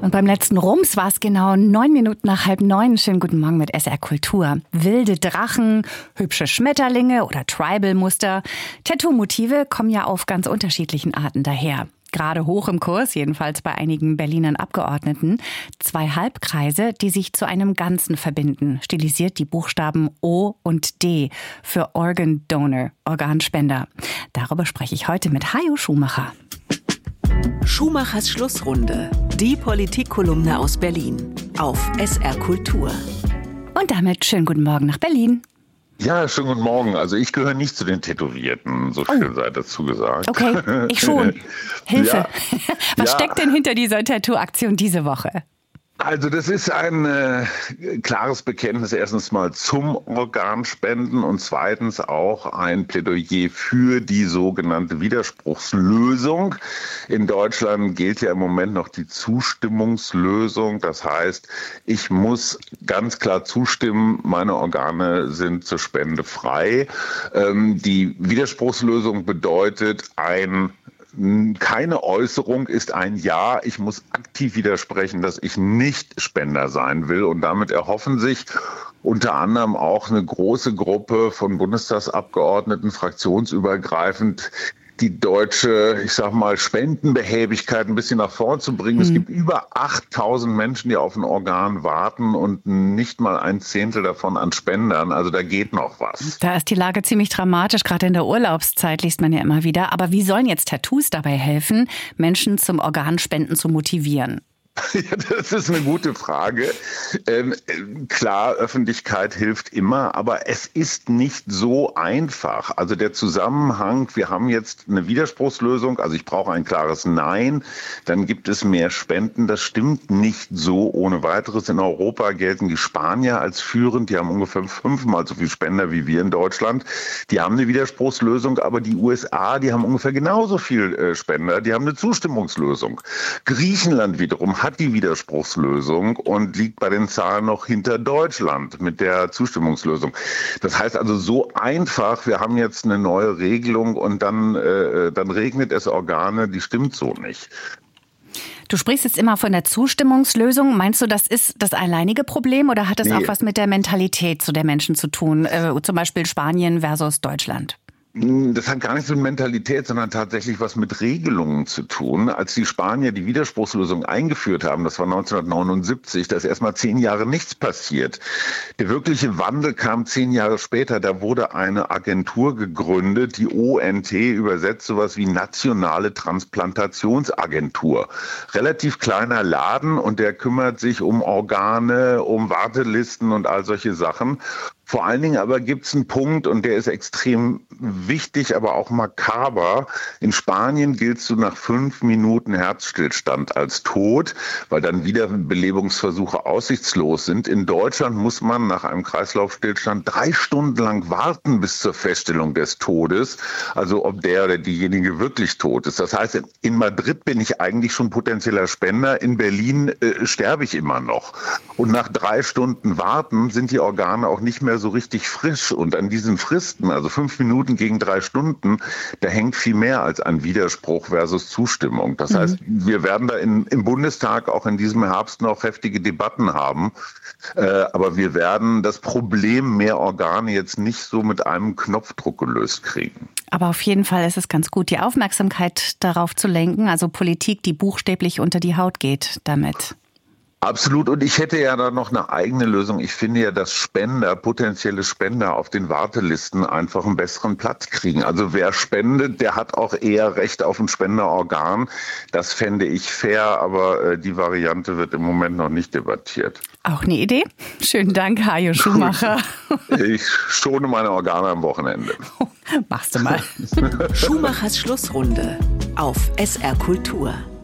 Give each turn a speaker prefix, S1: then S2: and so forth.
S1: Und beim letzten Rums war es genau 9 Minuten nach 8:30. Schönen guten Morgen mit SR Kultur. Wilde Drachen, hübsche Schmetterlinge oder Tribal-Muster. Tattoo-Motive kommen ja auf ganz unterschiedlichen Arten daher. Gerade hoch im Kurs, jedenfalls bei einigen Berlinern Abgeordneten. 2 Halbkreise, die sich zu einem Ganzen verbinden. Stilisiert die Buchstaben O und D für Organ Donor, Organspender. Darüber spreche ich heute mit Hajo Schumacher.
S2: Schumachers Schlussrunde. Die Politikkolumne aus Berlin. Auf SR Kultur.
S1: Und damit schönen guten Morgen nach Berlin.
S3: Ja, schönen guten Morgen. Also ich gehöre nicht zu den Tätowierten, so viel sei dazu gesagt.
S1: Okay, ich schon. Hilfe.
S3: Ja.
S1: Was steckt denn hinter dieser Tattoo-Aktion diese Woche?
S3: Also das ist ein klares Bekenntnis erstens mal zum Organspenden und zweitens auch ein Plädoyer für die sogenannte Widerspruchslösung. In Deutschland gilt ja im Moment noch die Zustimmungslösung. Das heißt, ich muss ganz klar zustimmen, meine Organe sind zur Spende frei. Die Widerspruchslösung bedeutet keine Äußerung ist ein Ja. Ich muss aktiv widersprechen, dass ich nicht Spender sein will. Und damit erhoffen sich unter anderem auch eine große Gruppe von Bundestagsabgeordneten, fraktionsübergreifend, die deutsche, Spendenbehäbigkeit ein bisschen nach vorn zu bringen. Es gibt über 8.000 Menschen, die auf ein Organ warten und nicht mal 1/10 davon an Spendern. Also da geht noch was.
S1: Da ist die Lage ziemlich dramatisch. Gerade in der Urlaubszeit liest man ja immer wieder. Aber wie sollen jetzt Tattoos dabei helfen, Menschen zum Organspenden zu motivieren?
S3: Ja, das ist eine gute Frage. Klar, Öffentlichkeit hilft immer, aber es ist nicht so einfach. Also der Zusammenhang, wir haben jetzt eine Widerspruchslösung, also ich brauche ein klares Nein, dann gibt es mehr Spenden. Das stimmt nicht so ohne weiteres. In Europa gelten die Spanier als führend, die haben ungefähr 5-mal so viel Spender wie wir in Deutschland. Die haben eine Widerspruchslösung, aber die USA, die haben ungefähr genauso viel Spender, die haben eine Zustimmungslösung. Griechenland wiederum hat die Widerspruchslösung und liegt bei den Zahlen noch hinter Deutschland mit der Zustimmungslösung. Das heißt also so einfach, wir haben jetzt eine neue Regelung und dann regnet es Organe, die stimmt so nicht.
S1: Du sprichst jetzt immer von der Zustimmungslösung. Meinst du, das ist das alleinige Problem oder hat es auch was mit der Mentalität der Menschen zu tun? Zum Beispiel Spanien versus Deutschland?
S3: Das hat gar nichts mit Mentalität, sondern tatsächlich was mit Regelungen zu tun. Als die Spanier die Widerspruchslösung eingeführt haben, das war 1979, da ist erstmal 10 Jahre nichts passiert. Der wirkliche Wandel kam 10 Jahre später. Da wurde eine Agentur gegründet, die ONT, übersetzt sowas wie Nationale Transplantationsagentur. Relativ kleiner Laden und der kümmert sich um Organe, um Wartelisten und all solche Sachen. Vor allen Dingen aber gibt es einen Punkt, und der ist extrem wichtig, aber auch makaber. In Spanien giltst du nach 5 Minuten Herzstillstand als tot, weil dann Wiederbelebungsversuche aussichtslos sind. In Deutschland muss man nach einem Kreislaufstillstand 3 Stunden lang warten bis zur Feststellung des Todes, also ob der oder diejenige wirklich tot ist. Das heißt, in Madrid bin ich eigentlich schon potenzieller Spender, in Berlin sterbe ich immer noch. Und nach 3 Stunden Warten sind die Organe auch nicht mehr so richtig frisch. Und an diesen Fristen, also 5 Minuten gegen 3 Stunden, da hängt viel mehr als an Widerspruch versus Zustimmung. Das heißt, wir werden da im Bundestag auch in diesem Herbst noch heftige Debatten haben. Aber wir werden das Problem mehr Organe jetzt nicht so mit einem Knopfdruck gelöst kriegen.
S1: Aber auf jeden Fall ist es ganz gut, die Aufmerksamkeit darauf zu lenken, also Politik, die buchstäblich unter die Haut geht damit.
S3: Absolut. Und ich hätte ja da noch eine eigene Lösung. Ich finde ja, dass potenzielle Spender auf den Wartelisten einfach einen besseren Platz kriegen. Also wer spendet, der hat auch eher Recht auf ein Spenderorgan. Das fände ich fair, aber die Variante wird im Moment noch nicht debattiert.
S1: Auch eine Idee. Schönen Dank, Hajo Schumacher.
S3: Ich schone meine Organe am Wochenende.
S1: Machst du mal.
S2: Schumachers Schlussrunde auf SR Kultur.